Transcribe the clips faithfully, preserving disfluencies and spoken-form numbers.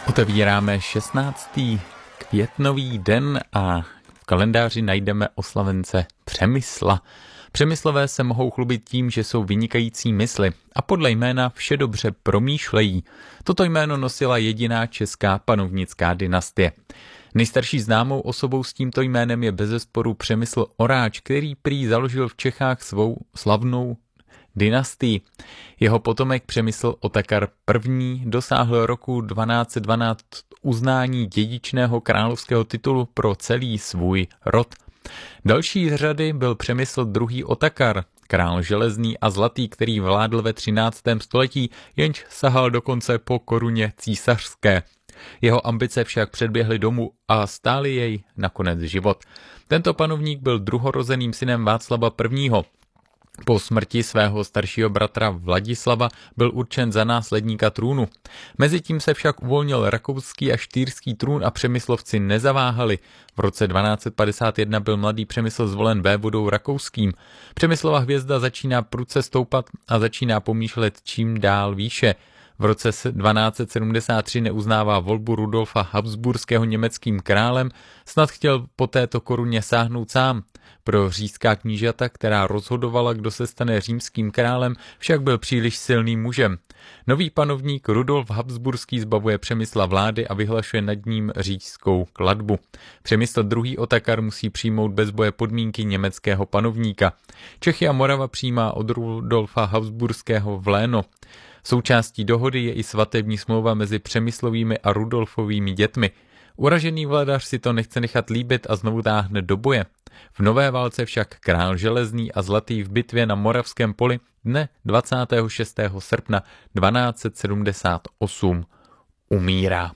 Otevíráme šestnáctý květnový den a v kalendáři najdeme oslavence Přemysla. Přemyslové se mohou chlubit tím, že jsou vynikající mysli a podle jména vše dobře promýšlejí. Toto jméno nosila jediná česká panovnická dynastie. Nejstarší známou osobou s tímto jménem je bezesporu Přemysl Oráč, který prý založil v Čechách svou slavnou dynastii. Jeho potomek Přemysl Otakar I. dosáhl roku dvanáct set dvanáct uznání dědičného královského titulu pro celý svůj rod. Další z řady byl Přemysl druhý. Otakar, král železný a zlatý, který vládl ve třináctém století, jenž sahal dokonce po koruně císařské. Jeho ambice však předběhly domů a stály jej nakonec život. Tento panovník byl druhorozeným synem Václava I. Po smrti svého staršího bratra Vladislava byl určen za následníka trůnu. Mezitím se však uvolnil rakouský a štýrský trůn a Přemyslovci nezaváhali. V roce dvanáct set padesát jedna byl mladý Přemysl zvolen vévodou rakouským. Přemyslova hvězda začíná prudce stoupat a začíná pomýšlet čím dál výše. V roce dvanáct set sedmdesát tři neuznává volbu Rudolfa Habsburského německým králem, snad chtěl po této koruně sáhnout sám. Pro říšská knížata, která rozhodovala, kdo se stane římským králem, však byl příliš silným mužem. Nový panovník Rudolf Habsburský zbavuje Přemysla vlády a vyhlašuje nad ním říšskou klatbu. Přemysl druhý. Otakar musí přijmout bez boje podmínky německého panovníka. Čechy a Morava přijímá od Rudolfa Habsburského v léno. Součástí dohody je i svatební smlouva mezi Přemyslovými a Rudolfovými dětmi. Uražený vladař si to nechce nechat líbit a znovu táhne do boje. V nové válce však král železný a zlatý v bitvě na Moravském poli dne dvacátého šestého srpna dvanáct set sedmdesát osm umírá.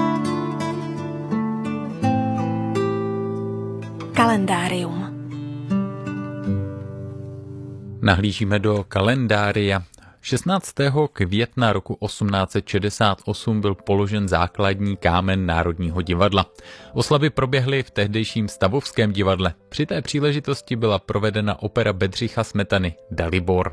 Kalendárium. Nahlížíme do kalendária. šestnáctého května roku osmnáct set šedesát osm byl položen základní kámen Národního divadla. Oslavy proběhly v tehdejším Stavovském divadle. Při té příležitosti byla provedena opera Bedřicha Smetany Dalibor.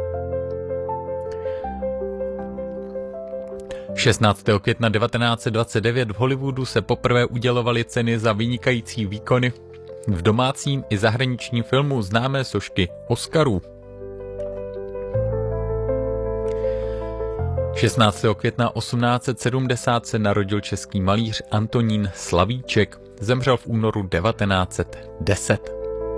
šestnáctého května devatenáct set dvacet devět v Hollywoodu se poprvé udělovaly ceny za vynikající výkony v domácím i zahraničním filmu známé sošky Oscarů. šestnáctého května osmnáct set sedmdesát se narodil český malíř Antonín Slavíček, zemřel v únoru devatenáct set deset.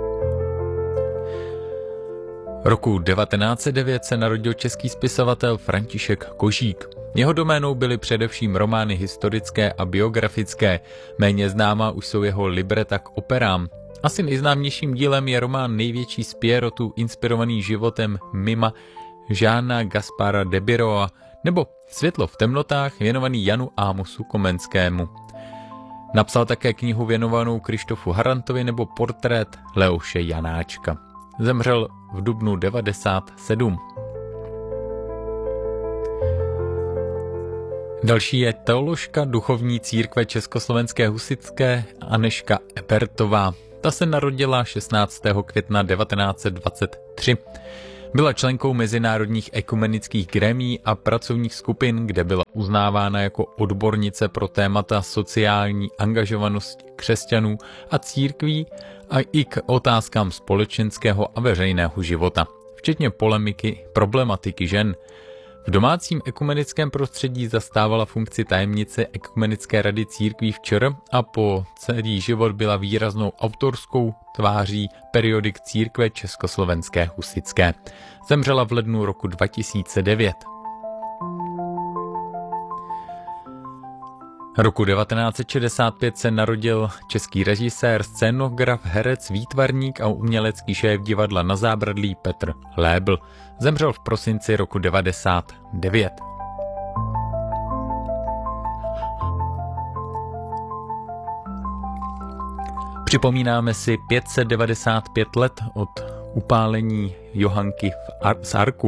Roku devatenáct set devět se narodil český spisovatel František Kožík. Jeho doménou byly především romány historické a biografické, méně známá už jsou jeho libreta k operám. Asi nejznámějším dílem je román Největší z Pierrotů, inspirovaný životem mima Jeana Gaspara de Biroa, nebo Světlo v temnotách, věnovaný Janu Ámosu Komenskému. Napsal také knihu věnovanou Krištofu Harantovi nebo portrét Leoše Janáčka. Zemřel v dubnu devadesát sedm. Další je teoložka duchovní církve Československé husitské Anežka Ebertová. Ta se narodila šestnáctého května devatenáct set dvacet tři. Byla členkou mezinárodních ekumenických grémií a pracovních skupin, kde byla uznávána jako odbornice pro témata sociální angažovanosti křesťanů a církví a i k otázkám společenského a veřejného života, včetně polemiky, problematiky žen. V domácím ekumenickém prostředí zastávala funkci tajemnice Ekumenické rady církví v ČR a po celý život byla výraznou autorskou tváří periodik církve Československé husitské. Zemřela v lednu roku dva tisíce devět. Roku devatenáct set šedesát pět se narodil český režisér, scénograf, herec, výtvarník a umělecký šéf divadla Na zábradlí Petr Lébl. Zemřel v prosinci roku devadesát devět. Připomínáme si pět set devadesát pět let od upálení Johanky v Ar- z Arku.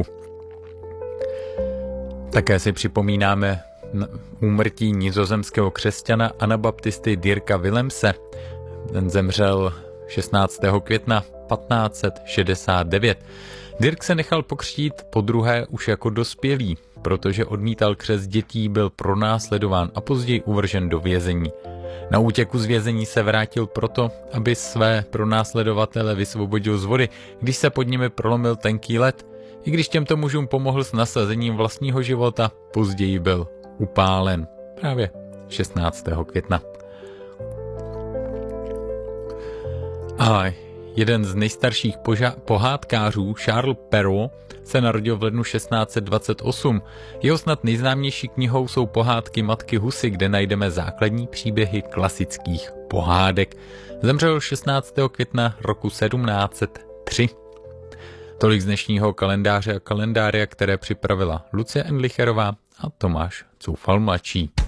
Také si připomínáme úmrtí nizozemského křesťana anabaptisty Dirka Willemse. Ten zemřel šestnáctého května patnáct set šedesát devět. Dirk se nechal pokřtít podruhé už jako dospělý. protože odmítal křest dětí, byl pronásledován a později uvržen do vězení. Na útěku z vězení se vrátil proto, aby své pronásledovatele vysvobodil z vody, když se pod nimi prolomil tenký led. I když těmto mužům pomohl s nasazením vlastního života, později byl upálen. Právě šestnáctého května. A jeden z nejstarších poža- pohádkářů, Charles Perrault, se narodil v lednu šestnáct set dvacet osm. Jeho snad nejznámější knihou jsou pohádky Matky Husy, kde najdeme základní příběhy klasických pohádek. Zemřel šestnáctého května roku sedmnáct set tři. Tolik z dnešního kalendáře a kalendária, které připravila Lucie Endlicherová a Tomáš Coufal mladší.